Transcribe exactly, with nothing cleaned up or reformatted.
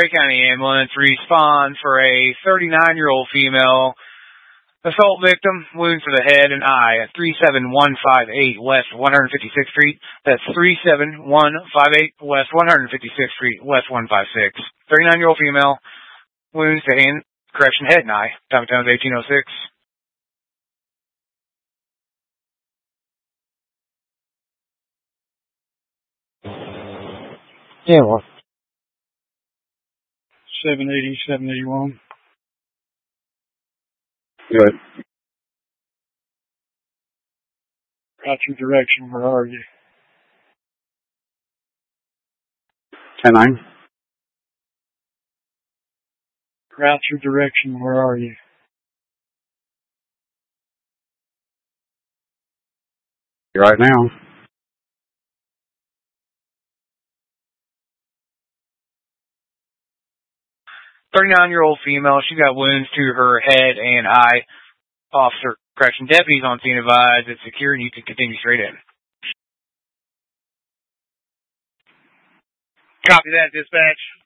Wake County Ambulance, respond for a thirty-nine-year-old female assault victim, wounds to the head and eye at three seven one five eight West one fifty-sixth Street. That's three seven one five eight West one fifty-sixth Street, West one fifty-six. thirty-nine-year-old female, wounds to hand, correction, head and eye. Time of town is eighteen oh six. Yeah, what? seven eighty, seven eighty-one. Good. Got your direction. Where are you? ten nine. Route your direction. Where are you? Right now. thirty-nine-year-old female, she got wounds to her head and eye. Officer, correction, deputies on scene advised it's secure and you can continue straight in. Copy that, dispatch.